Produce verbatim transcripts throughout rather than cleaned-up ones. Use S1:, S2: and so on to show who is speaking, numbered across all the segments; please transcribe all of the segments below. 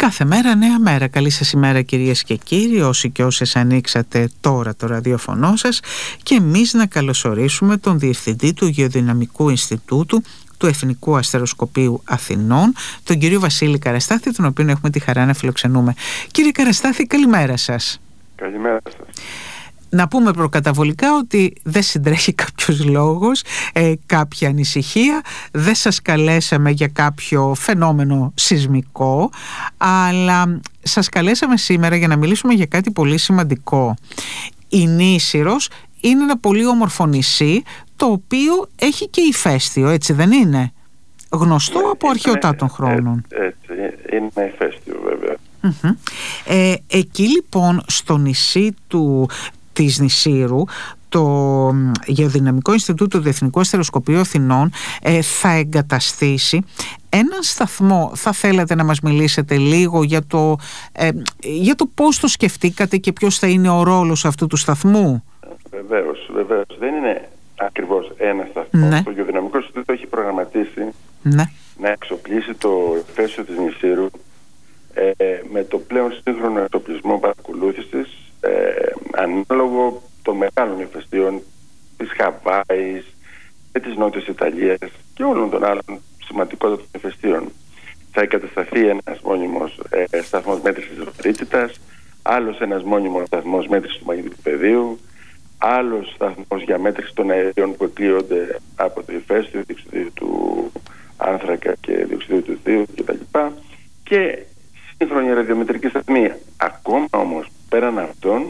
S1: Κάθε μέρα νέα μέρα. Καλή σας ημέρα κυρίες και κύριοι, όσοι και όσες ανοίξατε τώρα το ραδιοφωνό σας, και εμείς να καλωσορίσουμε τον Διευθυντή του Γεωδυναμικού Ινστιτούτου του Εθνικού Αστεροσκοπείου Αθηνών, τον κύριο Βασίλη Καραστάθη, τον οποίο έχουμε τη χαρά να φιλοξενούμε. Κύριε Καραστάθη, καλημέρα σας.
S2: Καλημέρα σας.
S1: Να πούμε προκαταβολικά ότι δεν συντρέχει κάποιος λόγος, ε, κάποια ανησυχία. Δεν σας καλέσαμε για κάποιο φαινόμενο σεισμικό, αλλά σας καλέσαμε σήμερα για να μιλήσουμε για κάτι πολύ σημαντικό. Η Νήσυρος είναι ένα πολύ όμορφο νησί, το οποίο έχει και ηφαίστειο, έτσι δεν είναι? Γνωστό ναι, από αρχαιοτά των χρόνων.
S2: Έτσι, είναι ηφαίστειο βέβαια.
S1: Mm-hmm. Ε, εκεί λοιπόν στο νησί του της Νησύρου, το Γεωδυναμικό Ινστιτούτο του Εθνικού Αστεροσκοπείου Αθηνών ε, θα εγκαταστήσει έναν σταθμό. Θα θέλατε να μας μιλήσετε λίγο για το, ε, για το πώς το σκεφτήκατε και ποιος θα είναι ο ρόλος αυτού του σταθμού?
S2: Βεβαίως, βεβαίως. Δεν είναι ακριβώς ένα σταθμό.
S1: Ναι.
S2: Το Γεωδυναμικό Ινστιτούτο έχει προγραμματίσει
S1: ναι.
S2: να εξοπλίσει το ηφαίστειο της Νησύρου ε, με το πλέον σύγχρονο εξοπλισμό παρακολούθησης, Ε, ανάλογο των μεγάλων ηφαιστείων της Χαβάης και της Νότιας Ιταλίας και όλων των άλλων σημαντικότερων ηφαιστείων. Θα εγκατασταθεί ένας μόνιμος ε, σταθμός μέτρησης βαρύτητας, άλλος ένας μόνιμος σταθμός μέτρησης του μαγνητικού πεδίου, άλλος σταθμός για μέτρηση των αερίων που εκλείονται από το ηφαίστειο, διοξειδίου του άνθρακα και διοξειδίου του θείου κτλ. Και σύγχρονη ραδιομετρική σταθμή. Ακόμα όμως πέραν αυτών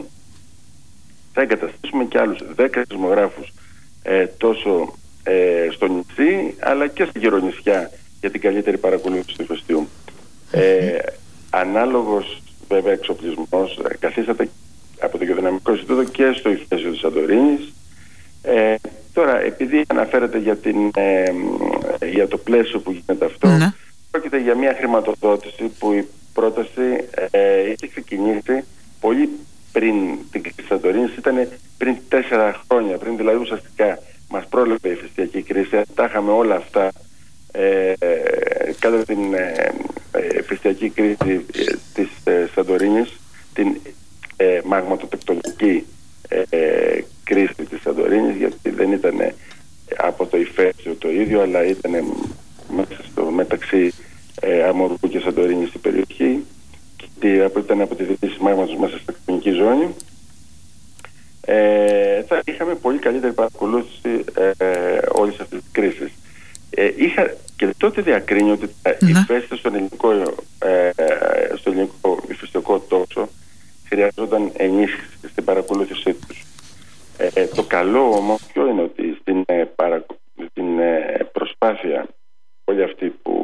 S2: θα εγκαταστήσουμε και άλλους δέκα σεισμογράφους ε, τόσο ε, στο νησί αλλά και στα γυρονησιά για την καλύτερη παρακολούθηση του ηφαιστείου. Ε, ανάλογος βέβαια εξοπλισμός ε, καθίσταται από το Γεωδυναμικό Ινστιτούτο και στο ηφαίστειο της Σαντορίνης. Ε, τώρα επειδή αναφέρεται για, την, ε, ε, για το πλαίσιο που γίνεται αυτό, ναι. Πρόκειται για μια χρηματοδότηση που η πρόταση ε, είχε ξεκινήσει πολύ πριν την κρίση της Σαντορίνης. Ήταν πριν τέσσερα χρόνια, πριν δηλαδή ουσιαστικά μας πρόλαβε η ηφαιστειακή κρίση. Τα είχαμε όλα αυτά ε, κατά την ε, ηφαιστειακή κρίση ε, της ε, Σαντορίνης, την ε, μαγματοτεκτονική ε, κρίση της Σαντορίνης, γιατί δεν ήταν ε, από το ηφαίστειο το ίδιο, αλλά ήταν ε, μέσα στο μεταξύ ε, Αμορφού και Σαντορίνης στην περιοχή, και ήταν από τη δυτήση μάγματος μέσα στην τεκτονική ζώνη. Ε, θα είχαμε πολύ καλύτερη παρακολούθηση ε, όλης αυτής της κρίσης. Ε, είχα και τότε διακρίνει ότι τα ναι. ηφαίστεια στον ελληνικό, ε, στο ελληνικό ηφαιστειακό τόξο χρειάζονταν ενίσχυση στην παρακολούθησή τους. Ε, το καλό όμως ποιο είναι, ότι στην, ε, παρα, στην ε, προσπάθεια όλη αυτή που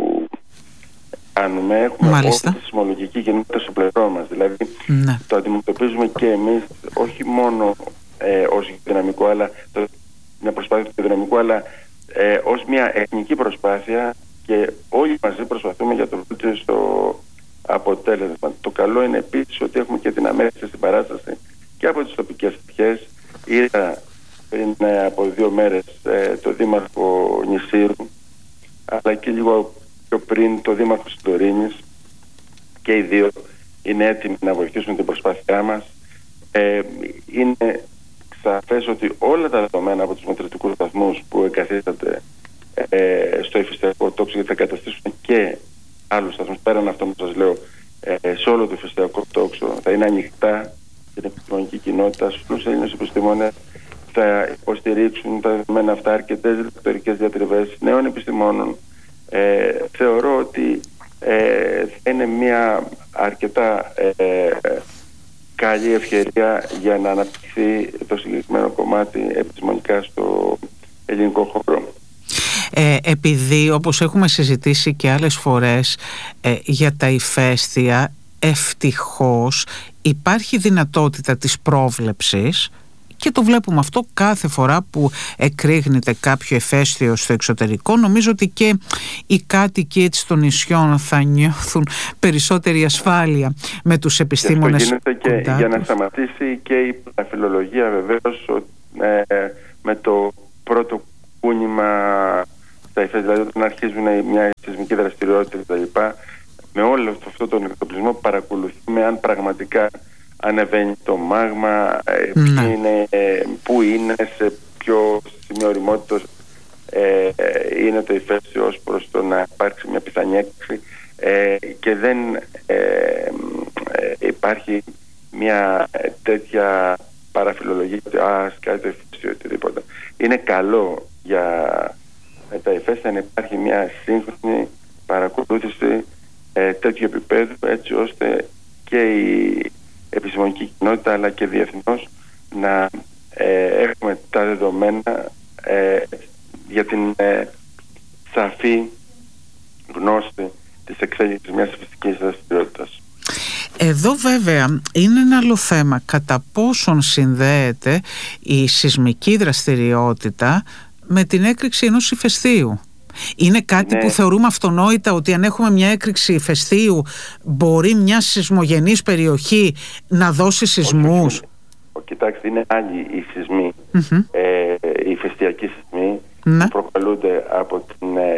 S2: κάνουμε, έχουμε όλη τη σεισμολογική κοινότητα στο πλευρό μας. Δηλαδή ναι. το αντιμετωπίζουμε και εμείς όχι μόνο ε, ως δυναμικό, αλλά το, μια προσπάθεια του δυναμικού, αλλά ε, ως μια εθνική προσπάθεια, και όλοι μαζί προσπαθούμε για το βέλτιστο αποτέλεσμα. Το καλό είναι επίσης ότι έχουμε και την αμέσως συμπαράσταση και από τις τοπικές αρχές. Είδα πριν ε, από δύο μέρες ε, το Δήμαρχο Νησύρου, αλλά και λίγο πιο πριν το Δήμαρχο Σαντορίνης, και οι δύο είναι έτοιμοι να βοηθήσουν την προσπάθειά μας. Ε, είναι σαφές ότι όλα τα δεδομένα από τους μετρητικούς σταθμούς που εγκαθίσταται ε, στο ηφαιστειακό τόξο, γιατί θα εγκαταστήσουν και άλλους σταθμούς πέραν αυτών που σας λέω ε, σε όλο το ηφαιστειακό τόξο, θα είναι ανοιχτά για την επιστημονική κοινότητα. Στους Έλληνες επιστήμονες θα υποστηρίξουν τα δεδομένα αυτά αρκετές λεπτορικές διατριβές νέων επιστημόνων. Ε, θεωρώ ότι ε, θα είναι μια αρκετά ε, καλή ευκαιρία για να αναπτυχθεί το συγκεκριμένο κομμάτι επιστημονικά στο ελληνικό χώρο.
S1: Ε, επειδή όπως έχουμε συζητήσει και άλλες φορές ε, για τα ηφαίστεια, ευτυχώς υπάρχει δυνατότητα της πρόβλεψης, και το βλέπουμε αυτό κάθε φορά που εκρήγνεται κάποιο ηφαίστειο στο εξωτερικό. Νομίζω ότι και οι κάτοικοι έτσι των νησιών θα νιώθουν περισσότερη ασφάλεια με τους επιστήμονες
S2: κοντά και τους. Για να σταματήσει και η παραφιλολογία βεβαίως ε, με το πρώτο κούνημα στα ηφαίστεια, δηλαδή όταν αρχίζουν μια σεισμική δραστηριότητα κτλ. με όλο αυτό τον εκτοπισμό παρακολουθούμε αν πραγματικά ανεβαίνει το μάγμα,
S1: ναι.
S2: είναι, πού είναι, σε ποιο σημείο οριμότητας ε, είναι το ηφαίστειο ως προς το να υπάρξει μια πιθανή έκρηξη, ε, και δεν ε, ε, υπάρχει μια τέτοια παραφιλολογία ότι α, σκάει το ηφαίστειο ή οτιδήποτε. Είναι καλό για τα ηφαίστεια να υπάρχει μια σύγχρονη παρακολούθηση ε, τέτοιου επίπεδου, έτσι ώστε και η επιστημονική κοινότητα αλλά και διεθνώς να ε, έχουμε τα δεδομένα ε, για την ε, σαφή γνώση της εξέλιξης μιας φυσικής δραστηριότητας.
S1: Εδώ βέβαια είναι ένα άλλο θέμα, κατά πόσον συνδέεται η σεισμική δραστηριότητα με την έκρηξη ενός ηφαιστείου. Είναι κάτι ναι. που θεωρούμε αυτονόητα, ότι αν έχουμε μια έκρηξη ηφαιστείου μπορεί μια σεισμογενής περιοχή να δώσει σεισμούς?
S2: Κοιτάξτε, είναι άλλοι οι σεισμοί,
S1: mm-hmm.
S2: ε, οι ηφαιστειακοί σεισμοί mm-hmm. που προκαλούνται από την, ε,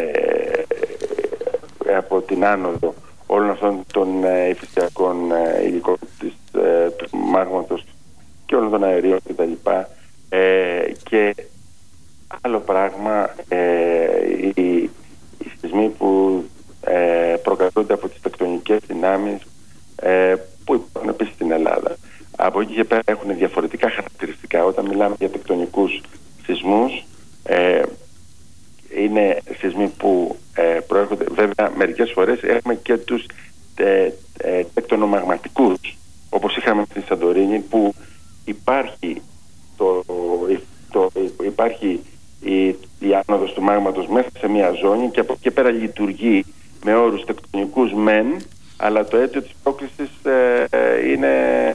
S2: από την άνοδο όλων αυτών των ε, ηφαιστειακών ε, υλικών της, ε, του μάγματος και όλων των αερίων κτλ. Ε, και άλλο πράγμα, ε, οι, οι σεισμοί που ε, προκαλούνται από τις τεκτονικές δυνάμεις ε, που υπάρχουν επίσης στην Ελλάδα. Από εκεί και πέρα έχουν διαφορετικά χαρακτηριστικά. Όταν μιλάμε για τεκτονικούς σεισμούς, ε, είναι σεισμοί που ε, προέρχονται, βέβαια μερικές φορές έχουμε και τους ε, ε, τεκτονομαγματικούς, όπως είχαμε στην Σαντορίνη, που υπάρχει, το, το, υπάρχει η, η άνοδος του μάγματος μέσα σε μια ζώνη και από εκεί και πέρα λειτουργεί με όρους τεκτονικούς μεν, αλλά το αίτιο της πρόκλησης ε, ε, είναι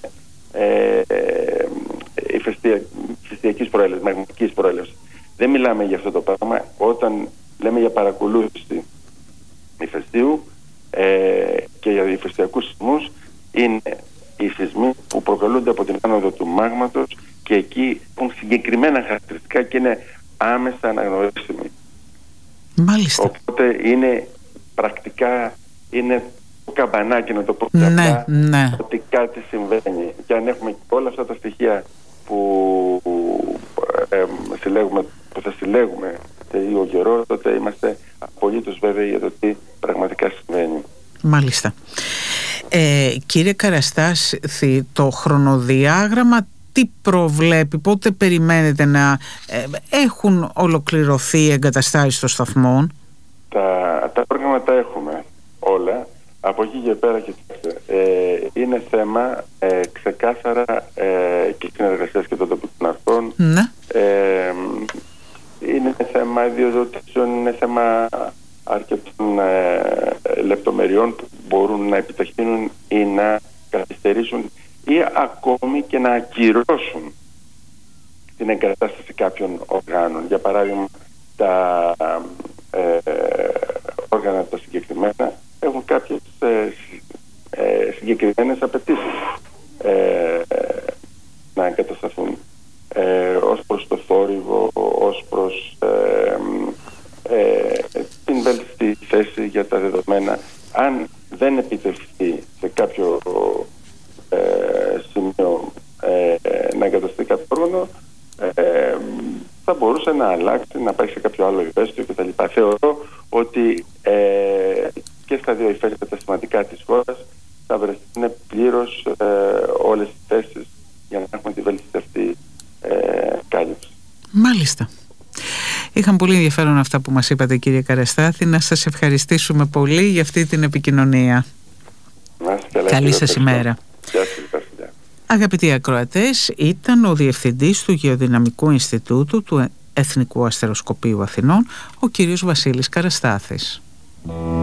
S2: ε, ε, ηφαιστειακής προέλευσης, μαγματικής προέλευσης. Δεν μιλάμε για αυτό το πράγμα. Όταν λέμε για παρακολούθηση ηφαιστείου ε, και για ηφαιστειακούς σεισμούς, είναι οι σεισμοί που προκαλούνται από την άνοδο του μάγματος και εκεί έχουν συγκεκριμένα χαρακτηριστικά και είναι άμεσα αναγνωρίσιμοι.
S1: Μάλιστα.
S2: Οπότε είναι πρακτικά, είναι το καμπανάκι, να το πω
S1: ναι,
S2: απλά,
S1: ναι.
S2: ότι κάτι συμβαίνει. Και αν έχουμε όλα αυτά τα στοιχεία που, ε, συλλέγουμε, που θα συλλέγουμε σε λίγο καιρό, τότε είμαστε απολύτως βέβαιοι για το τι πραγματικά συμβαίνει.
S1: Μάλιστα. Ε, κύριε Καραστάση, το χρονοδιάγραμμα τι προβλέπει, πότε περιμένετε να ε, έχουν ολοκληρωθεί οι εγκαταστάσεις των σταθμών?
S2: Τα, τα πρόγραμματα έχουμε όλα. Από εκεί και πέρα, κοιτάξτε, ε, είναι θέμα ε, ξεκάθαρα ε, και συνεργασίας και των τοπικών αρχών.
S1: Ναι.
S2: Ε, είναι θέμα ιδιοδοτήσεων, είναι θέμα αρκετών ε, λεπτομεριών που μπορούν να επιταχύνουν ή να καθυστερήσουν ή ακόμη και να ακυρώσουν την εγκατάσταση κάποιων οργάνων. Για παράδειγμα, τα ε, όργανα τα συγκεκριμένα έχουν κάποιες ε, ε, συγκεκριμένες απαιτήσεις ε, να εγκατασταθούν ε, ως προς το θόρυβο, ως προς ε, ε, την βέλτιστη θέση για τα δεδομένα. Αν δεν επιτευχθεί σε κάποιο ε, σημείο ε, να εγκαταστεί κάποιο όργανο, ε, θα μπορούσε να αλλάξει, να πάει σε κάποιο άλλο ηφαίστειο κτλ. Θεωρώ ότι ε, και στα δύο ηφαίστεια τα σημαντικά της χώρας θα βρεθούν πλήρως ε, όλες οι θέσεις για να έχουμε τη βέλτιστη αυτή ε, κάλυψη.
S1: Μάλιστα. Είχαν πολύ ενδιαφέρον αυτά που μας είπατε, κύριε Καραστάθη. Να σας ευχαριστήσουμε πολύ για αυτή την επικοινωνία. Καλή σας ημέρα.
S2: Γεια σας.
S1: Αγαπητοί ακροατές, ήταν ο Διευθυντής του Γεωδυναμικού Ινστιτούτου του Εθνικού Αστεροσκοπείου Αθηνών, ο κύριος Βασίλης Καραστάθης.